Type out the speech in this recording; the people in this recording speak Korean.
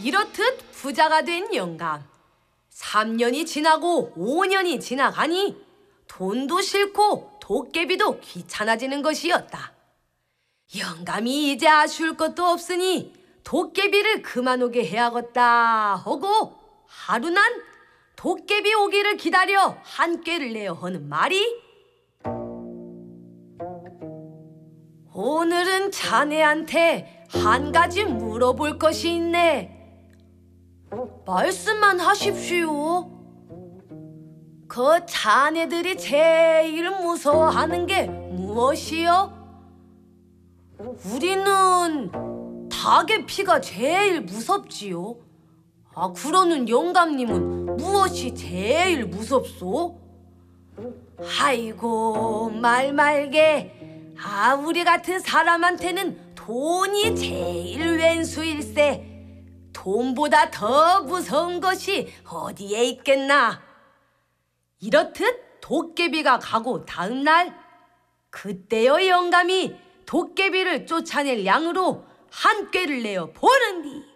이렇듯 부자가 된 영감. 3년이 지나고 5년이 지나가니 돈도 싫고 도깨비도 귀찮아지는 것이었다. 영감이 이제 아쉬울 것도 없으니 도깨비를 그만 오게 해야겠다 하고 하루 난 도깨비 오기를 기다려 한 꾀를 내어 하는 말이, 오늘은 자네한테 한 가지 물어볼 것이 있네. 말씀만 하십시오. 그 자네들이 제일 무서워하는 게 무엇이요? 우리는 닭의 피가 제일 무섭지요. 그러는 영감님은 무엇이 제일 무섭소? 아이고, 말 말게. 우리 같은 사람한테는 돈이 제일 왼수일세. 돈보다 더 무서운 것이 어디에 있겠나. 이렇듯 도깨비가 가고 다음 날, 그때여 영감이 도깨비를 쫓아낼 양으로 한 꾀를 내어 보는디.